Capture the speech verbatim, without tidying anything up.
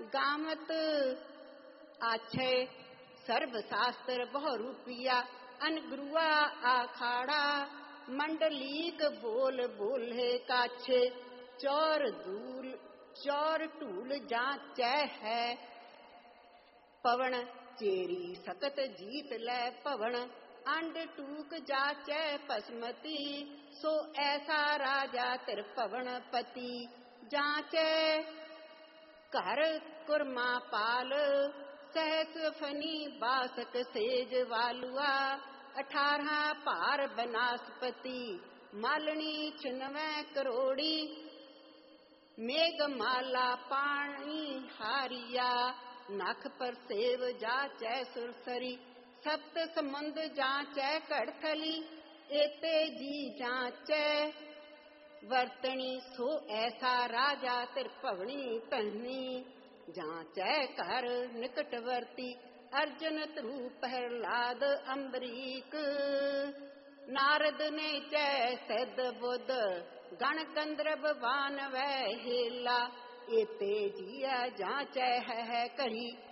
गामत आछे सर्व शास्त्र बहु रूपिया अनगुरुआ आखाड़ा मंडलीक बोल बोले काछे चौर दूल चौर टूल जांचे है पवन चेरी सकत जीत ले पवन अंड टूक जाचे पसमती सो ऐसा राजा तिर पवन पति जाचे घर कुरमा पाल सहस फनी बासक सेज वालुआ अठारह पार बनास्पति मालनी छिनवे करोड़ी मेघ माला पानी हारिया नख पर सेव जाचै सुरसरी सप्त समुंद जाचै कड़थली एते जी जाचै वर्तनी सो ऐसा राजा त्रिपवनी तहनी जाचै कर निकटवर्ती अर्जुन त्रु प्रहलाद अम्बरीक नारद ने जय सिद्ध बुद्ध गण गंधर्व वान वै हेला एते जिया जाचै है करी